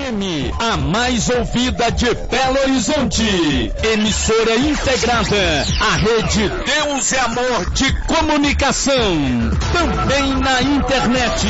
FM, a mais ouvida de Belo Horizonte. Emissora integrada à rede Deus é Amor de Comunicação. Também na internet,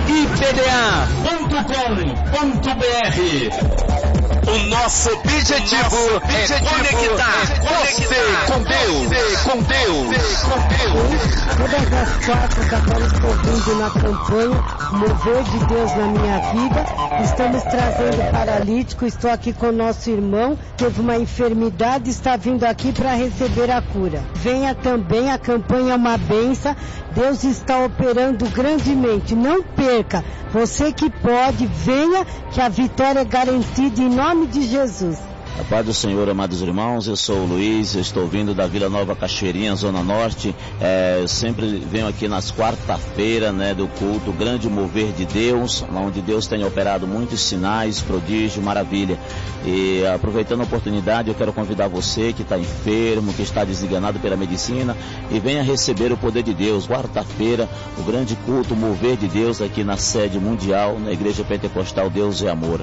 ipda.com.br. O nosso objetivo é conectar você com Deus. Todas as quartas agora estou vindo na campanha Mover de Deus na Minha Vida. Estamos trazendo paralítico. Estou aqui com o nosso irmão, teve uma enfermidade, está vindo aqui para receber a cura. Venha também, a campanha é uma bênção. Deus está operando grandemente. Não perca. Você que pode, venha, que a vitória é garantida em nome de Jesus. A paz do Senhor, amados irmãos, eu sou o Luiz, eu estou vindo da Vila Nova Cachoeirinha, Zona Norte. Eu sempre venho aqui nas quarta-feiras, do culto Grande Mover de Deus, onde Deus tem operado muitos sinais, prodígio, maravilha. E aproveitando a oportunidade, eu quero convidar você que está enfermo, que está desenganado pela medicina, e venha receber o poder de Deus. Quarta-feira, o grande culto Mover de Deus aqui na sede mundial, na Igreja Pentecostal Deus é Amor.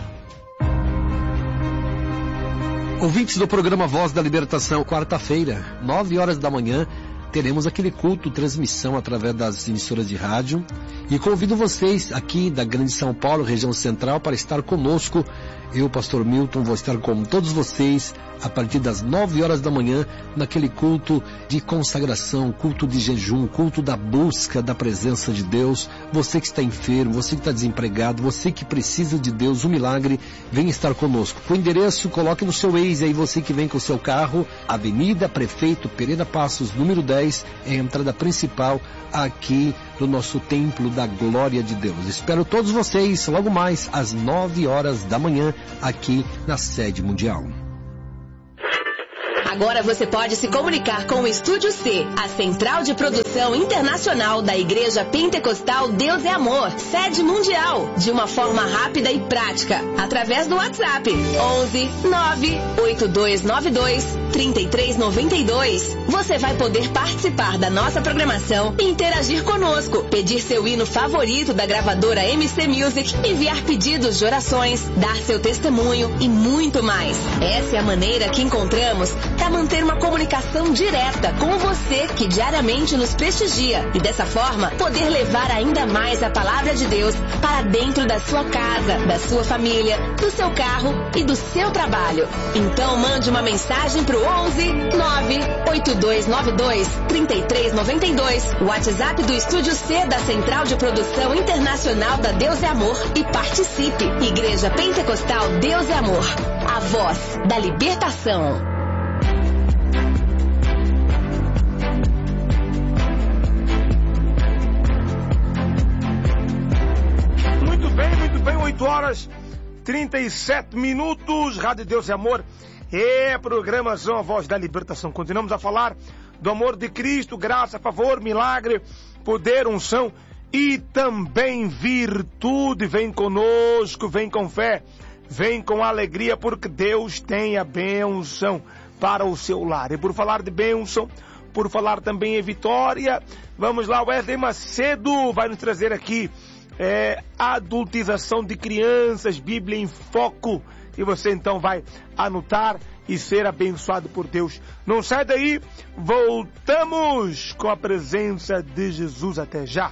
Ouvintes do programa Voz da Libertação, quarta-feira, 9 horas da manhã, teremos aquele culto, transmissão através das emissoras de rádio. E convido vocês aqui da Grande São Paulo, região central, para estar conosco. Eu, pastor Milton, vou estar com todos vocês a partir das 9 horas da manhã, naquele culto de consagração, culto de jejum, culto da busca da presença de Deus. Você que está enfermo, você que está desempregado, você que precisa de Deus, um milagre, vem estar conosco. O endereço, coloque no seu Waze aí, você que vem com o seu carro, Avenida Prefeito Pereira Passos, número 10, é a entrada principal aqui do nosso Templo da Glória de Deus. Espero todos vocês logo mais às 9 horas da manhã, aqui na sede mundial. Agora você pode se comunicar com o Estúdio C, a central de produção internacional da Igreja Pentecostal Deus é Amor, sede mundial, de uma forma rápida e prática, através do WhatsApp 11 98292 3392. Você vai poder participar da nossa programação e interagir conosco, pedir seu hino favorito da gravadora MC Music, enviar pedidos de orações, dar seu testemunho e muito mais. Essa é a maneira que encontramos para manter uma comunicação direta com você que diariamente nos prestigia e dessa forma poder levar ainda mais a palavra de Deus para dentro da sua casa, da sua família, do seu carro e do seu trabalho. Então mande uma mensagem pro 11 98292 3392, o WhatsApp do Estúdio C da Central de Produção Internacional da Deus é Amor, e participe. Igreja Pentecostal Deus é Amor, a voz da libertação. Muito bem, 8 horas 37 minutos, Rádio Deus é Amor, programação A Voz da Libertação. Continuamos a falar do amor de Cristo, graça, favor, milagre, poder, unção e também virtude. Vem conosco, vem com fé, vem com alegria, porque Deus tem a bênção para o seu lar. E por falar de bênção, por falar também em vitória, vamos lá, o Wesley Macedo vai nos trazer aqui adultização de crianças, Bíblia em Foco, e você então vai anotar e ser abençoado por Deus. Não sai daí, voltamos com a presença de Jesus. Até já.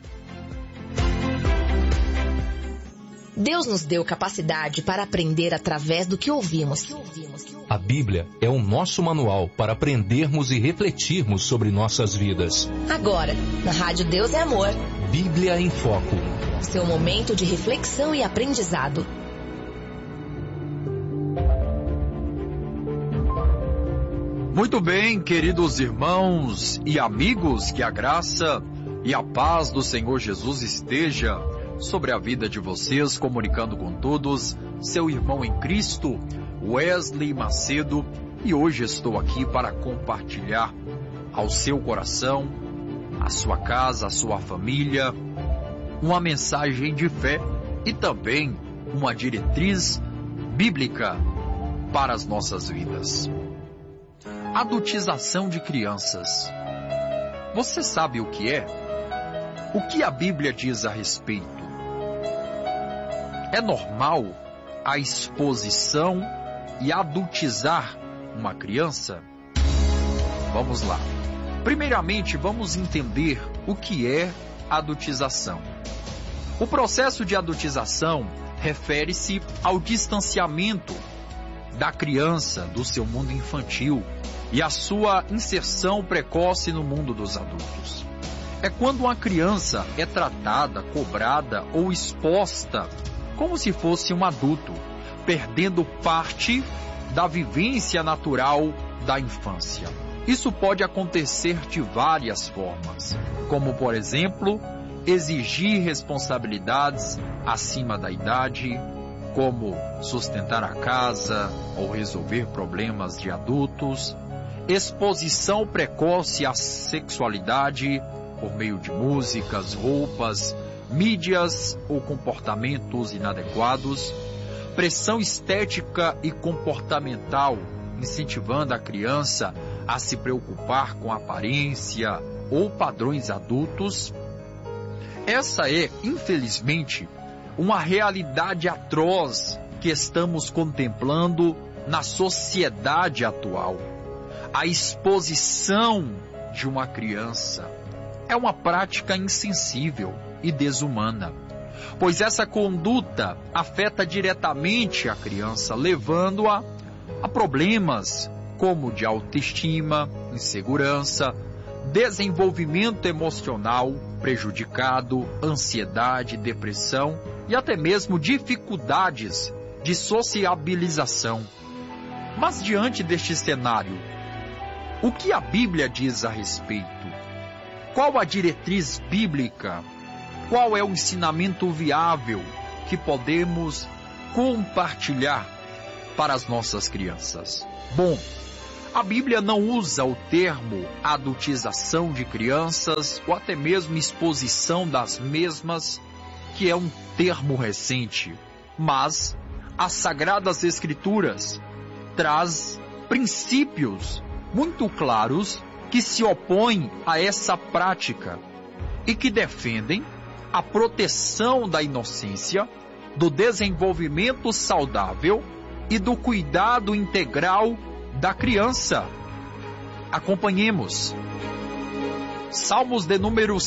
Deus nos deu capacidade para aprender através do que ouvimos. A Bíblia é o nosso manual para aprendermos e refletirmos sobre nossas vidas. Agora, na Rádio Deus é Amor, Bíblia em Foco. Seu momento de reflexão e aprendizado. Muito bem, queridos irmãos e amigos, que a graça e a paz do Senhor Jesus esteja sobre a vida de vocês, comunicando com todos, seu irmão em Cristo, Wesley Macedo, e hoje estou aqui para compartilhar ao seu coração, à sua casa, à sua família, uma mensagem de fé e também uma diretriz bíblica para as nossas vidas. Adultização de crianças. Você sabe o que é? O que a Bíblia diz a respeito? É normal a exposição e adultizar uma criança? Vamos lá. Primeiramente, vamos entender o que é adultização. O processo de adultização refere-se ao distanciamento da criança do seu mundo infantil e a sua inserção precoce no mundo dos adultos. É quando uma criança é tratada, cobrada ou exposta como se fosse um adulto, perdendo parte da vivência natural da infância. Isso pode acontecer de várias formas, como, por exemplo, exigir responsabilidades acima da idade, como sustentar a casa ou resolver problemas de adultos, exposição precoce à sexualidade por meio de músicas, roupas, mídias ou comportamentos inadequados, pressão estética e comportamental, incentivando a criança a se preocupar com aparência ou padrões adultos. Essa é, infelizmente, uma realidade atroz que estamos contemplando na sociedade atual. A exposição de uma criança é uma prática insensível e desumana, pois essa conduta afeta diretamente a criança, levando-a a problemas como de autoestima, insegurança, desenvolvimento emocional prejudicado, ansiedade, depressão e até mesmo dificuldades de sociabilização. Mas diante deste cenário, o que a Bíblia diz a respeito? Qual a diretriz bíblica? Qual é o ensinamento viável que podemos compartilhar para as nossas crianças? Bom, a Bíblia não usa o termo adultização de crianças ou até mesmo exposição das mesmas, que é um termo recente, mas as Sagradas Escrituras traz princípios muito claros que se opõem a essa prática e que defendem a proteção da inocência, do desenvolvimento saudável e do cuidado integral da criança. Acompanhemos. Salmos de número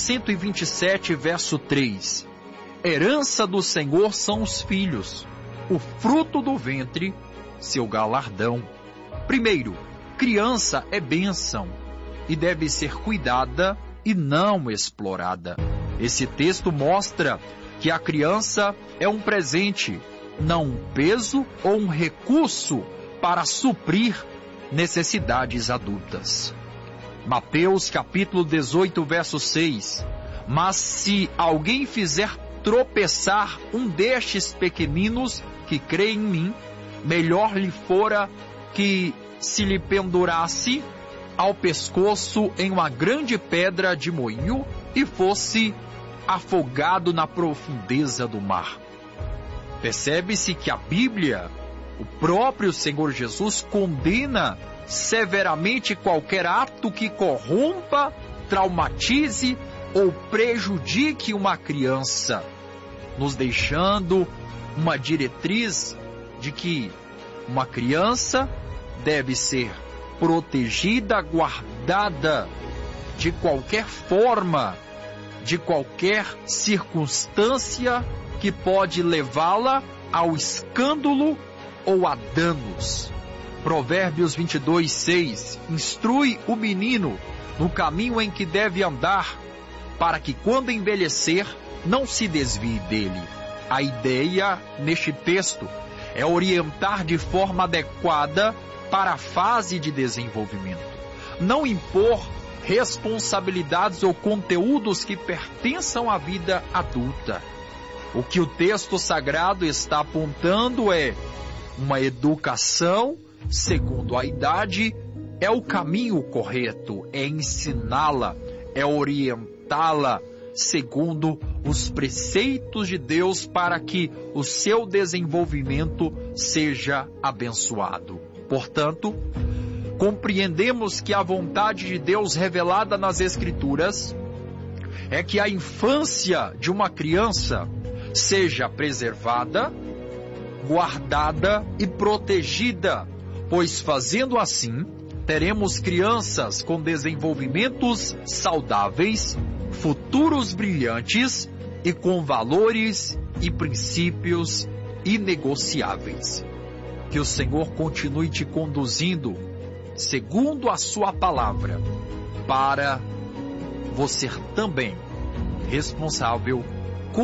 127, verso 3. Herança do Senhor são os filhos, o fruto do ventre, seu galardão. Primeiro, criança é bênção e deve ser cuidada e não explorada. Esse texto mostra que a criança é um presente, não um peso ou um recurso para suprir necessidades adultas. Mateus capítulo 18, verso 6. Mas se alguém fizer tropeçar um destes pequeninos que crê em mim, melhor lhe fora que se lhe pendurasse ao pescoço em uma grande pedra de moinho e fosse afogado na profundeza do mar. Percebe-se que a Bíblia, o próprio Senhor Jesus, condena severamente qualquer ato que corrompa, traumatize ou prejudique uma criança, nos deixando uma diretriz de que uma criança deve ser protegida, guardada de qualquer forma, de qualquer circunstância que pode levá-la ao escândalo ou a danos. Provérbios 22, 6. Instrui o menino no caminho em que deve andar, para que quando envelhecer não se desvie dele. A ideia neste texto é orientar de forma adequada para a fase de desenvolvimento. Não impor responsabilidades ou conteúdos que pertençam à vida adulta. O que o texto sagrado está apontando é uma educação segundo a idade, é o caminho correto, é ensiná-la, é orientá-la segundo os preceitos de Deus para que o seu desenvolvimento seja abençoado. Portanto, compreendemos que a vontade de Deus revelada nas Escrituras é que a infância de uma criança seja preservada, guardada e protegida, pois fazendo assim, teremos crianças com desenvolvimentos saudáveis, futuros brilhantes e com valores e princípios inegociáveis. Que o Senhor continue te conduzindo segundo a sua palavra, para você também, responsável,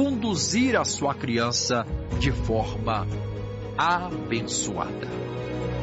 conduzir a sua criança de forma abençoada.